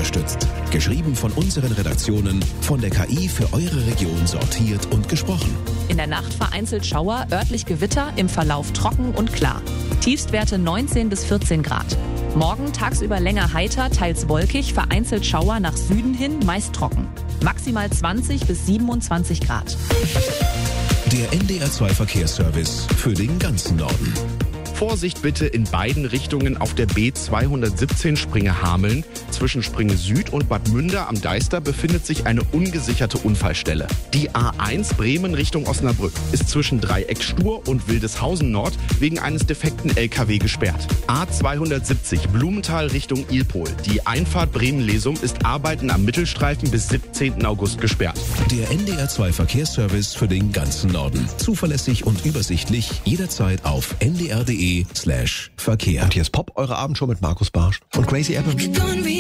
unterstützt. Geschrieben von unseren Redaktionen, von der KI für eure Region sortiert und gesprochen. In der Nacht vereinzelt Schauer, örtlich Gewitter, im Verlauf trocken und klar. Tiefstwerte 19 bis 14 Grad. Morgen tagsüber länger heiter, teils wolkig, vereinzelt Schauer nach Süden hin, meist trocken. Maximal 20 bis 27 Grad. Der NDR2 Verkehrsservice für den ganzen Norden. Vorsicht bitte in beiden Richtungen auf der B217 Springe-Hameln. Zwischen Springe Süd und Bad Münder am Deister befindet sich eine ungesicherte Unfallstelle. Die A1 Bremen Richtung Osnabrück ist zwischen Dreieck Stur und Wildeshausen Nord wegen eines defekten LKW gesperrt. A270 Blumenthal Richtung Ilpol. Die Einfahrt Bremen-Lesum ist Arbeiten am Mittelstreifen bis 17. August gesperrt. Der NDR2 Verkehrsservice für den ganzen Norden. Zuverlässig und übersichtlich, jederzeit auf ndr.de/Verkehr. Und hier ist Pop, eure Abendshow mit Markus Barsch und Crazy Apple.